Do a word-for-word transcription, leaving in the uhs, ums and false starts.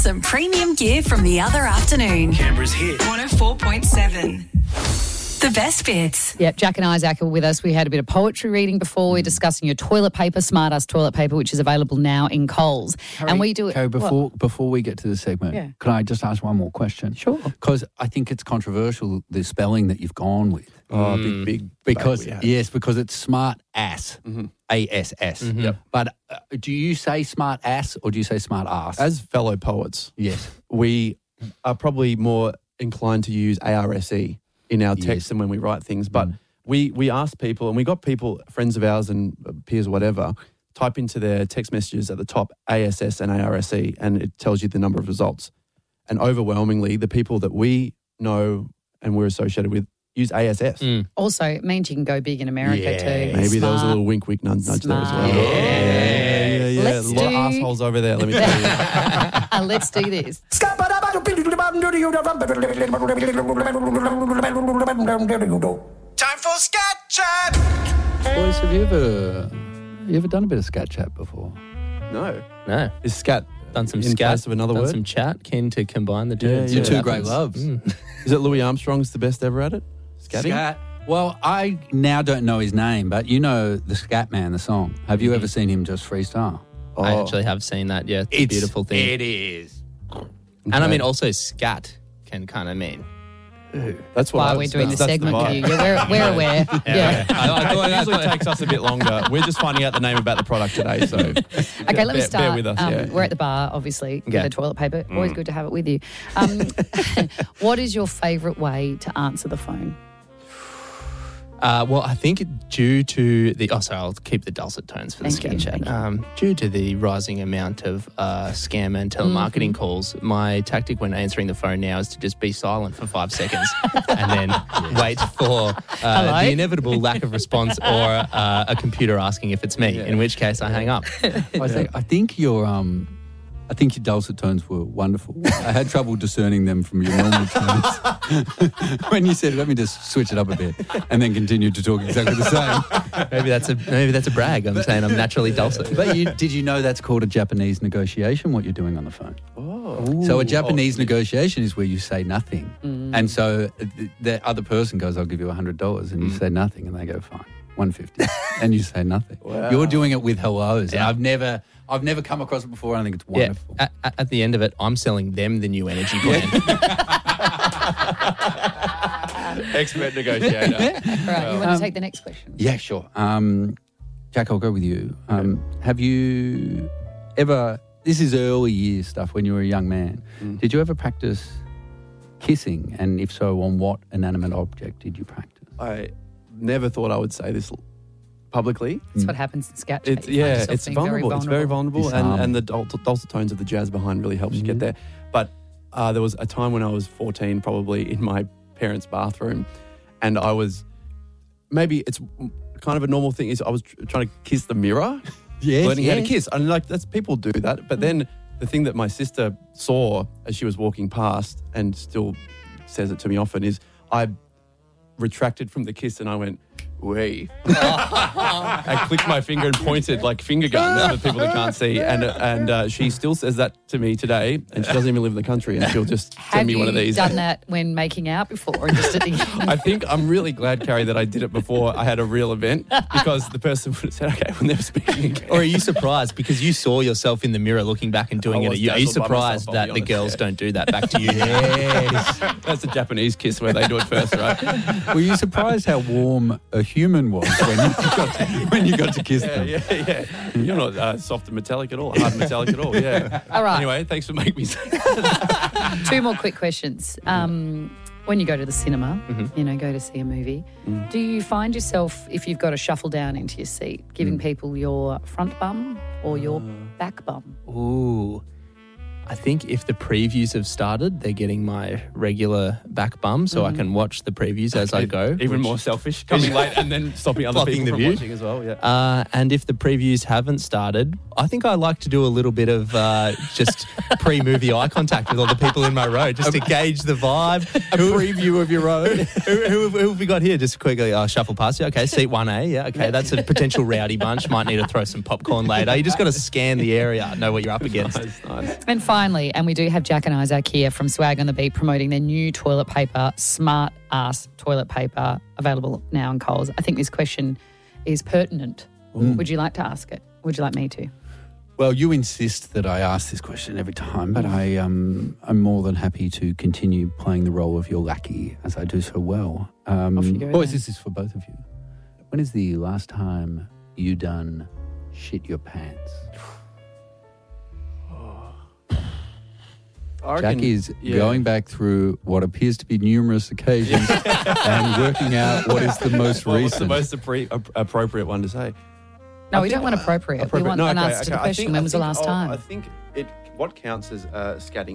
some premium gear from the other afternoon. Canberra's hit. one oh four point seven. The best bits. Yep, Jack and Isaac are with us. We had a bit of poetry reading before. We're discussing your toilet paper, Smart Ass toilet paper, which is available now in Coles. Harry, and we do it. Harry, before what? before we get to the segment, Yeah. can I just ask one more question? Sure. Because I think it's controversial, the spelling that you've gone with. Oh, big, big. Because, debate we had. yes, because it's Smart Ass, Mm-hmm. A S S. Yep. But uh, do you say Smart Ass or do you say Smart Ass? As fellow poets, yes. we are probably more inclined to use A R S E in our text Yes. than when we write things. But we, we asked people, and we got people, friends of ours and peers or whatever, type into their text messages at the top A S S and A R S E, and it tells you the number of results. And overwhelmingly, the people that we know and we're associated with use A S S. Also, it means you can go big in America Yeah. too. Maybe there was a Smart. little wink, wink, nudge, nudge there as well. Smart. Yeah, yeah, yeah. Let's a lot of do- assholes over there, let me tell you. Uh, let's do this. Time for Scat Chat. Boys, have you ever, you ever done a bit of scat chat before? No. No. Is scat Done some in scat, place of another done word? some chat, keen to combine the two. Yeah, and see yeah. what Two happens. great loves. Mm. Is it Louis Armstrong's the best ever at it? Scatting? Scat. Well, I now don't know his name, but you know the Scat Man, the song. Have you ever seen him just freestyle? I Oh. actually have seen that. Yeah, it's, a beautiful thing. It is. And I mean, also scat can kind of mean. That's what While I we're was- doing the that's- that's segment with vibe. you. Yeah, we're, we're aware. Yeah. I, I thought, It I usually thought- takes us a bit longer. We're just finding out the name about the product today, so Okay, let me bear, start. bear with us. Um, yeah. We're at the bar, obviously, with Okay. the toilet paper. Always good to have it with you. Um, what is your favourite way to answer the phone? Uh, well, I think due to the... Oh, sorry, I'll keep the dulcet tones for the Thank you, scat thank chat. you. Um, due to the rising amount of uh, scam and telemarketing Mm-hmm. calls, my tactic when answering the phone now is to just be silent for five seconds and then wait for uh, Hello? the inevitable lack of response or uh, a computer asking if it's me, Yeah. in which case I hang up. I think I think your um, I think your dulcet tones were wonderful. I had trouble discerning them from your normal tones. When you said, "Let me just switch it up a bit," and then continued to talk exactly the same. Maybe that's a maybe that's a brag. I'm saying I'm naturally dulcet. But you, did you know that's called a Japanese negotiation? What you're doing on the phone? Oh. So a Japanese negotiation is where you say nothing, and so the, the other person goes, "I'll give you a hundred dollars," and you say nothing, and they go, "Fine, one fifty," and you say nothing. Wow. You're doing it with hellos. Yeah. I've never, I've never come across it before. And I think it's Yeah, wonderful. at, at- at the end of it, I'm selling them the new energy plan. Expert negotiator. Right, you want to take the next question? Yeah, sure. Um, Jack, I'll go with you. Um, have you ever, this is early years stuff when you were a young man, did you ever practice kissing? And if so, on what inanimate object did you practice? I never thought I would say this publicly. That's what happens in scat chat. It's You find yeah, yourself it's being vulnerable. It's very vulnerable, and, Disarming. and the dulcet, dulcet tones of the jazz behind really helps you get there. But uh, there was a time when I was fourteen, probably in my parents' bathroom, and I was maybe it's kind of a normal thing. Is I was tr- trying to kiss the mirror, Yes, learning how to yes. kiss, and like that's people do that. But then the thing that my sister saw as she was walking past, and still says it to me often, is I retracted from the kiss and I went, "Wee." I clicked my finger and pointed like finger guns for people that can't see. And and uh, she still says that to me today, and she doesn't even live in the country, and she'll just send Have me you one of these. done that when making out before? Or just at the I think I'm really glad, Carrie, that I did it before I had a real event, because the person would have said, "Okay, we'll never speak again." Or are you surprised because you saw yourself in the mirror looking back and doing I it? Are was you, are you dazzled by myself, surprised I'll that be the honest, girls yeah. don't do that back to you? Yes. That's a Japanese kiss where they do it first, right? Were you surprised how warm a human was when you got to, when you got to kiss Yeah, them? yeah, yeah. You're not uh, soft and metallic at all, hard and metallic at all, yeah. All right. Anyway, thanks for making me say that. Two more quick questions. Um, when you go to the cinema, Mm-hmm. you know, go to see a movie, Mm. do you find yourself, if you've got to shuffle down into your seat, giving Mm. people your front bum or your back bum? Ooh. I think if the previews have started, they're getting my regular back bum so I can watch the previews as I go. Even which- more selfish, coming late and then stopping other Blocking people the from view. watching as well, yeah. Uh, and if the previews haven't started, I think I like to do a little bit of uh, just pre-movie eye contact with all the people in my row, just to gauge the vibe. A preview of your row. who, who, have- who have we got here? Just quickly, uh, shuffle past you. Okay, seat one A. Yeah, okay, that's a potential rowdy bunch. Might need to throw some popcorn later. You just got to scan the area, know what you're up against. Nice, nice. And finally, finally, and we do have Jack and Isaac here from Swag on the Beat promoting their new toilet paper, Smart Ass toilet paper, available now in Coles. I think this question is pertinent. Mm. Would you like to ask it? Would you like me to? Well, you insist that I ask this question every time, but I, um, I'm more than happy to continue playing the role of your lackey as I do so well. Um, Off you go boys, then. this is for both of you. When is the last time you done shit your pants? I reckon- Jack is yeah. going back through what appears to be numerous occasions and working out what is the most Well, what's recent. the most appre- ap- appropriate one to say? No, I we think- don't want appropriate. Appropriate. We want No, an okay, answer to the okay. I question. think- When I was the think- last oh, time? I think it. What counts as uh, scatting